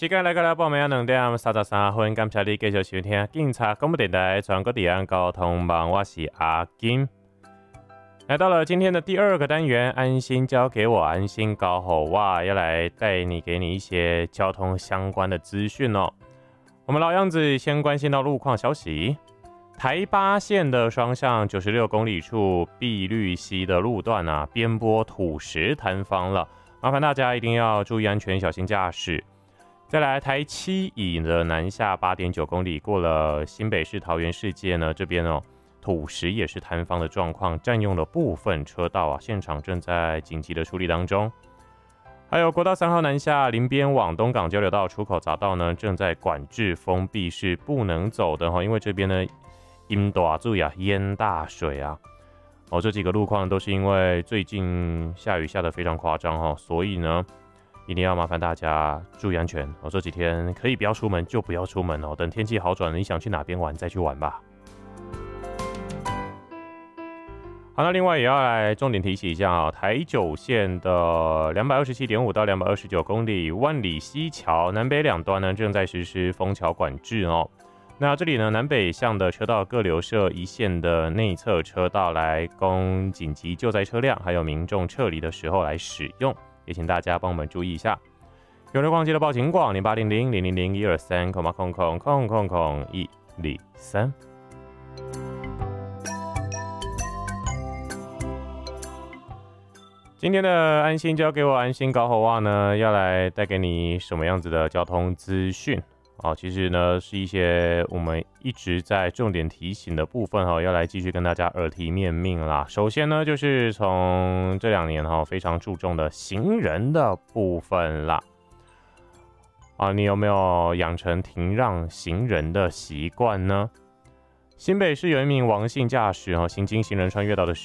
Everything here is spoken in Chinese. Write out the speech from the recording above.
时间来到了8:02点33分，感谢你继续收听警察广播电台全国治安交通网，我是阿金。来到了今天的第二个单元，安心交给我，安心搞好哇，要来给你一些交通相关的资讯哦。我们老样子，先关心到路况消息。台八线的双向96公里处碧绿溪的路段啊，边坡土石坍方了，麻烦大家一定要注意安全，小心驾驶。再来台七乙的南下8.9公里，过了新北市桃园市界呢，这边哦土石也是坍方的状况，占用了部分车道啊，现场正在紧急的处理当中。还有国道3号南下林边往东港交流道出口匝道呢，正在管制封闭，是不能走的哈，因为这边呢淹大水啊，淹大水啊。这几个路况都是因为最近下雨下得非常夸张哈，所以呢一定要麻烦大家注意安全。这几天可以不要出门就不要出门哦，等天气好转了，你想去哪边玩再去玩吧。好，那另外也要来重点提醒一下啊，台九线的227.5到229公里万里溪桥南北两端呢正在实施封桥管制哦。那这里呢，南北向的车道各留设一线的内侧车道，来供紧急救灾车辆还有民众撤离的时候来使用，也请大家帮我们注意一下。有人忘记了报警广0800-000-123，000-123。今天的安心交给我，安心搞好话呢，要来带给你什么样子的交通资讯？其实呢是一些我们一直在重点提醒的部分要来继续跟大家耳提面命啦。首先呢，就是从这2年非常注重的行人的部分啦。你有没有养成停让行人的习惯呢？新北市有一名王姓驾驶行经行人穿越道的时